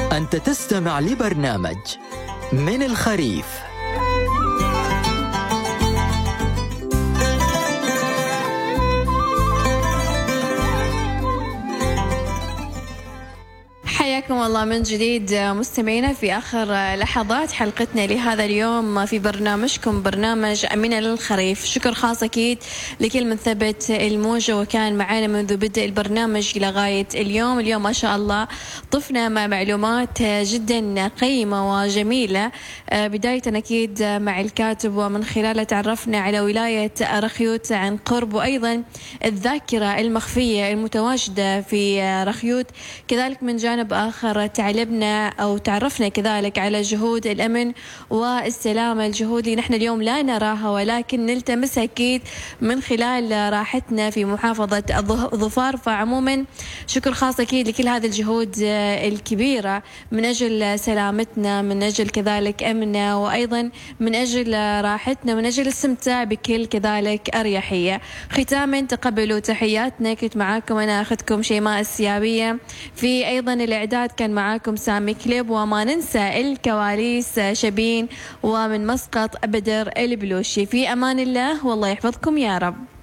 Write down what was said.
أنت تستمع لبرنامج من الخريف. حياكم الله من جديد مستمعينا في آخر لحظات حلقتنا لهذا اليوم في برنامجكم برنامج من الخريف. شكر خاص أكيد لكل من ثبت الموجة وكان معنا منذ بدء البرنامج إلى غاية اليوم ما شاء الله طفنا مع معلومات جدا قيمة وجميلة، بداية أكيد مع الكاتب ومن خلاله تعرفنا على ولاية رخيوت عن قرب، وأيضا الذاكرة المخفية المتواجدة في رخيوت. كذلك من جانب آخر تعرفنا كذلك على جهود الأمن والسلامة، الجهود اللي نحن اليوم لا نراها ولكن نلتمسها أكيد من خلال راحتنا في محافظة ظفار. فعموما شكر خاص أكيد لكل هذه الجهود الكبيرة من أجل سلامتنا، من أجل كذلك أمننا، وأيضا من أجل راحتنا، من أجل الاستمتاع بكل كذلك أريحية. ختاما تقبلوا تحياتنا، كنت معاكم أنا أخذكم شيماء السيابية، في أيضا الإعداد كان معاكم سامي كليب، وما ننسى الكواليس شبين، ومن مسقط بدر البلوشي. في أمان الله والله يحفظكم يا رب.